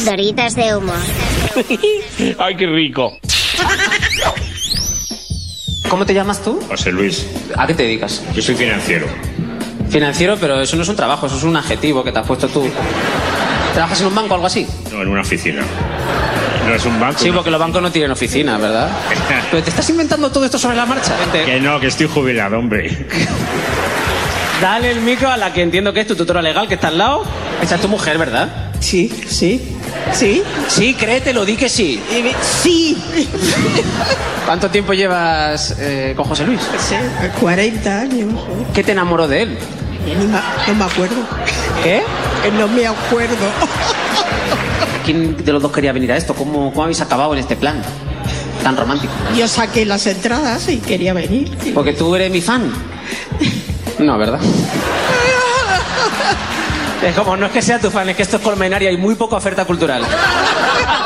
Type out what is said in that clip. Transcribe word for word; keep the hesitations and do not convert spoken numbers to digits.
Doritas de humor. ¡Ay, qué rico! ¿Cómo te llamas tú? José Luis, ¿A qué te dedicas? yo soy financiero. Financiero, pero eso no es un trabajo, eso es un adjetivo que te has puesto tú. ¿Trabajas en un banco o algo así? No, en una oficina. No es un banco. Sí, una- porque los bancos no tienen oficina, ¿verdad? Pero te estás inventando todo esto sobre la marcha. Vente. Que no, que estoy jubilado, hombre. Dale el micro a la que entiendo que es tu tutora legal, que está al lado. Esa es tu mujer, ¿verdad? Sí, sí, sí. Sí, créetelo, di que sí. Y me- Sí. ¿Cuánto tiempo llevas eh, con José Luis? Sí, cuarenta años. ¿Qué te enamoró de él? Ni ma- No me acuerdo. ¿Qué? Que no me acuerdo. ¿Quién de los dos quería venir a esto? ¿Cómo, cómo habéis acabado en este plan tan romántico? Yo saqué las entradas y quería venir. Porque tú eres mi fan. No, ¿verdad? Es como, no es que sea tu fan, es que esto es Colmenar y hay muy poca oferta cultural.